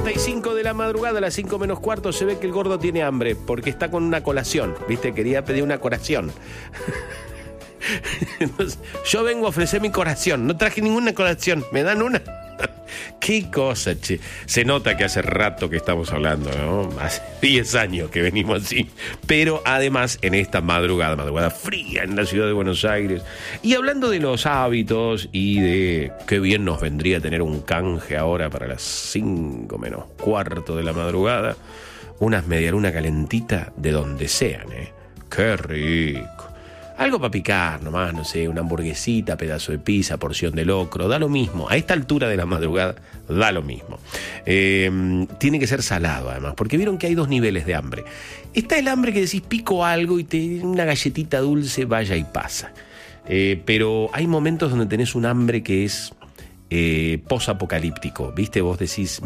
5:45 de la madrugada, a las 5 menos cuarto, se ve que el gordo tiene hambre porque está con una colación. ¿Viste? Quería pedir una colación. Entonces, yo vengo a ofrecer mi colación. No traje ninguna colación. ¿Me dan una? Qué cosa, che. Se nota que hace rato que estamos hablando, ¿no? Hace 10 años que venimos así. Pero además, en esta madrugada fría en la ciudad de Buenos Aires. Y hablando de los hábitos y de qué bien nos vendría tener un canje ahora para las 5 menos cuarto de la madrugada. Unas medialuna calentita de donde sean, ¿eh? Qué rico. Algo para picar nomás, no sé, una hamburguesita, pedazo de pizza, porción de locro, da lo mismo. A esta altura de la madrugada, da lo mismo. Tiene que ser salado, además, porque vieron que hay dos niveles de hambre. Está el hambre que decís pico algo y una galletita dulce, vaya y pasa. Pero hay momentos donde tenés un hambre que es posapocalíptico, ¿viste? Vos decís,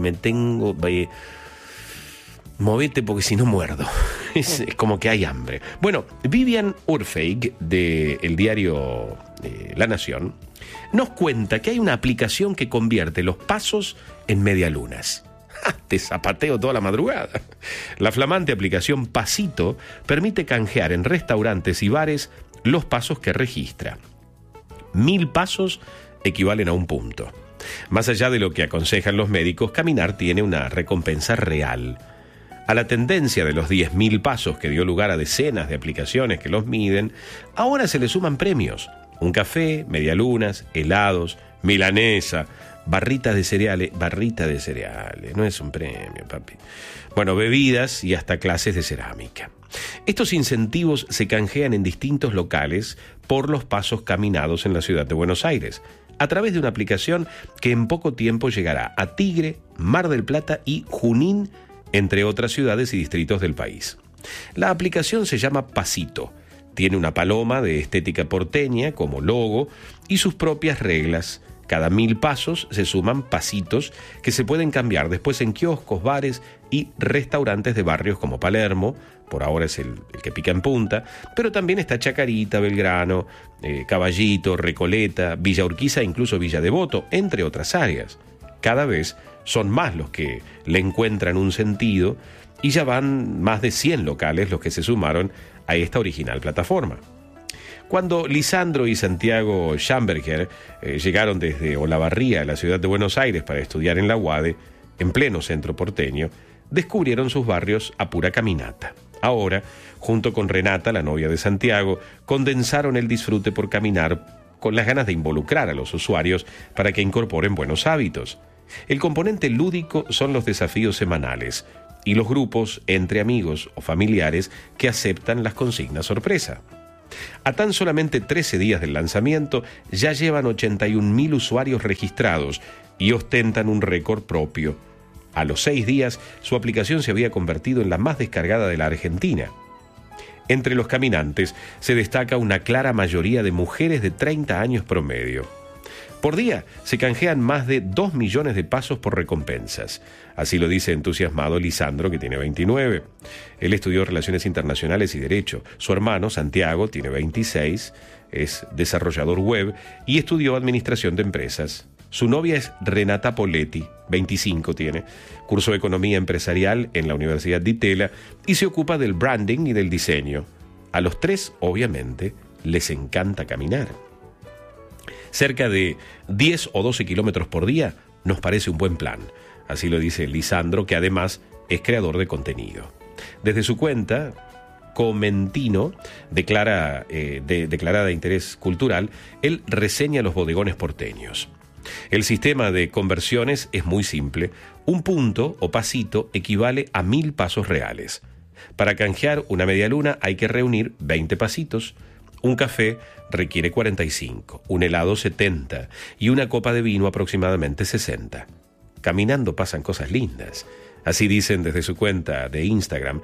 movete porque si no muerdo. Es como que hay hambre. Bueno, Vivian Urfeig, del diario La Nación, nos cuenta que hay una aplicación que convierte los pasos en medialunas. Te zapateo toda la madrugada. La flamante aplicación Pasito permite canjear en restaurantes y bares los pasos que registra. 1000 pasos equivalen a un punto. Más allá de lo que aconsejan los médicos, caminar tiene una recompensa real. A la tendencia de los 10.000 pasos que dio lugar a decenas de aplicaciones que los miden, ahora se le suman premios. Un café, medialunas, helados, milanesa, barrita de cereales, no es un premio, papi. Bueno, bebidas y hasta clases de cerámica. Estos incentivos se canjean en distintos locales por los pasos caminados en la ciudad de Buenos Aires, a través de una aplicación que en poco tiempo llegará a Tigre, Mar del Plata y Junín, entre otras ciudades y distritos del país. La aplicación se llama Pasito, tiene una paloma de estética porteña como logo y sus propias reglas. Cada 1000 pasos se suman pasitos que se pueden cambiar después en kioscos, bares y restaurantes de barrios como Palermo, por ahora es el que pica en punta, pero también está Chacarita, Belgrano, Caballito, Recoleta, Villa Urquiza e incluso Villa Devoto, entre otras áreas. Cada vez son más los que le encuentran un sentido y ya van más de 100 locales los que se sumaron a esta original plataforma. Cuando Lisandro y Santiago Schamberger llegaron desde Olavarría, la ciudad de Buenos Aires, para estudiar en la UADE, en pleno centro porteño, descubrieron sus barrios a pura caminata. Ahora, junto con Renata, la novia de Santiago, condensaron el disfrute por caminar con las ganas de involucrar a los usuarios para que incorporen buenos hábitos. El componente lúdico son los desafíos semanales y los grupos entre amigos o familiares que aceptan las consignas sorpresa. A tan solamente 13 días del lanzamiento ya llevan 81.000 usuarios registrados y ostentan un récord propio. A los 6 días, su aplicación se había convertido en la más descargada de la Argentina. Entre los caminantes se destaca una clara mayoría de mujeres de 30 años promedio. Por día se canjean más de 2 millones de pasos por recompensas. Así lo dice entusiasmado Lisandro, que tiene 29. Él estudió Relaciones Internacionales y Derecho. Su hermano, Santiago, tiene 26, es desarrollador web y estudió Administración de Empresas. Su novia es Renata Poletti, 25 tiene, cursó Economía Empresarial en la Universidad de Itela y se ocupa del branding y del diseño. A los tres, obviamente, les encanta caminar. Cerca de 10 o 12 kilómetros por día nos parece un buen plan. Así lo dice Lisandro, que además es creador de contenido. Desde su cuenta, Comentino, declarada de interés cultural, él reseña los bodegones porteños. El sistema de conversiones es muy simple. Un punto o pasito equivale a 1000 pasos reales. Para canjear una medialuna hay que reunir 20 pasitos. Un café requiere 45, un helado 70 y una copa de vino aproximadamente 60. Caminando pasan cosas lindas. Así dicen desde su cuenta de Instagram,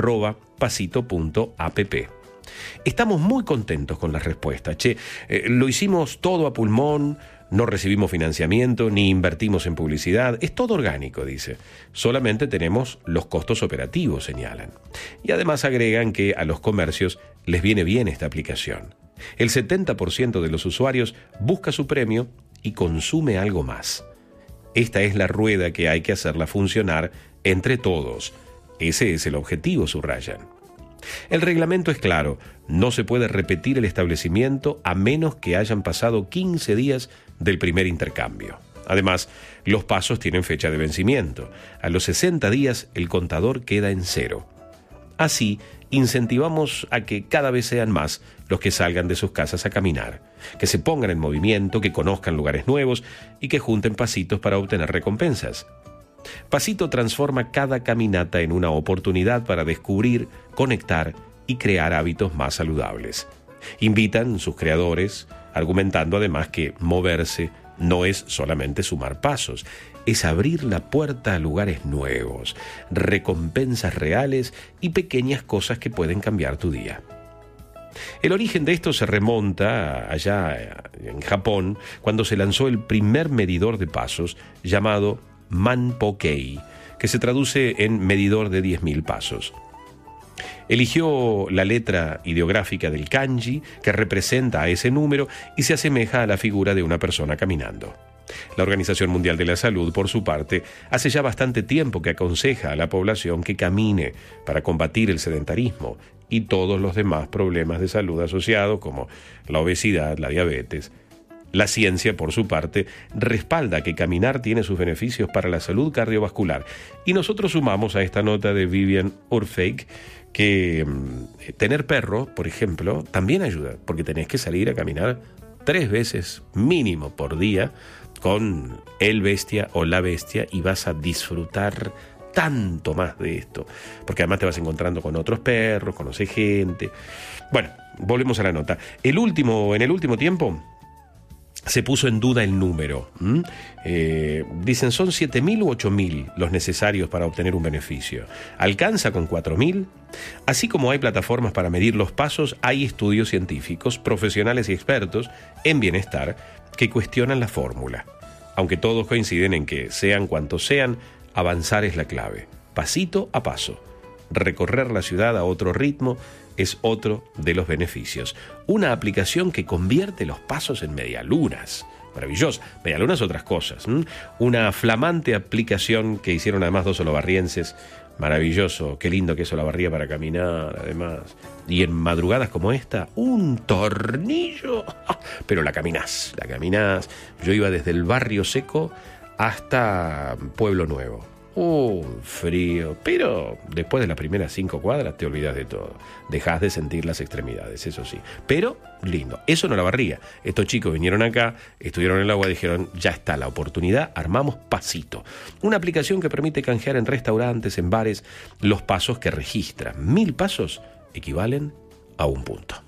@pasito.app. Estamos muy contentos con las respuestas. Lo hicimos todo a pulmón, no recibimos financiamiento ni invertimos en publicidad. Es todo orgánico, dice. Solamente tenemos los costos operativos, señalan. Y además agregan que a los comercios les viene bien esta aplicación. El 70% de los usuarios busca su premio y consume algo más. Esta es la rueda que hay que hacerla funcionar entre todos. Ese es el objetivo, subrayan. El reglamento es claro, no se puede repetir el establecimiento a menos que hayan pasado 15 días del primer intercambio. Además, los pasos tienen fecha de vencimiento. A los 60 días el contador queda en cero. Así, incentivamos a que cada vez sean más los que salgan de sus casas a caminar, que se pongan en movimiento, que conozcan lugares nuevos y que junten pasitos para obtener recompensas. Pasito transforma cada caminata en una oportunidad para descubrir, conectar y crear hábitos más saludables. Invitan sus creadores, argumentando además que moverse no es solamente sumar pasos, es abrir la puerta a lugares nuevos, recompensas reales y pequeñas cosas que pueden cambiar tu día. El origen de esto se remonta allá en Japón, cuando se lanzó el primer medidor de pasos llamado Manpokei, que se traduce en medidor de 10.000 pasos. Eligió la letra ideográfica del kanji que representa a ese número y se asemeja a la figura de una persona caminando. La Organización Mundial de la Salud, por su parte, hace ya bastante tiempo que aconseja a la población que camine para combatir el sedentarismo y todos los demás problemas de salud asociados como la obesidad, la diabetes. La ciencia, por su parte, respalda que caminar tiene sus beneficios para la salud cardiovascular. Y nosotros sumamos a esta nota de Vivian Orfeig que tener perro, por ejemplo, también ayuda, porque tenés que salir a caminar 3 veces mínimo por día con el bestia o la bestia y vas a disfrutar tanto más de esto, porque además te vas encontrando con otros perros, conoces gente. Bueno, volvemos a la nota. En el último tiempo se puso en duda el número. Dicen, son 7.000 u 8.000 los necesarios para obtener un beneficio. ¿Alcanza con 4.000? Así como hay plataformas para medir los pasos, hay estudios científicos, profesionales y expertos en bienestar que cuestionan la fórmula. Aunque todos coinciden en que, sean cuantos sean, avanzar es la clave. Pasito a paso. Recorrer la ciudad a otro ritmo es otro de los beneficios. Una aplicación que convierte los pasos en medialunas. Maravilloso. Medialunas otras cosas. Una flamante aplicación que hicieron además 2 olavarrienses. Maravilloso. Qué lindo que es Olavarría para caminar, además. Y en madrugadas como esta, un tornillo. Pero la caminás. Yo iba desde el Barrio Seco hasta Pueblo Nuevo. Frío, pero después de las primeras 5 cuadras te olvidas de todo. Dejás de sentir las extremidades, eso sí. Pero lindo, eso no Olavarría. Estos chicos vinieron acá, estuvieron en el agua, dijeron, ya está la oportunidad, armamos Pasito. Una aplicación que permite canjear en restaurantes, en bares, los pasos que registra. 1.000 pasos equivalen a 1 punto.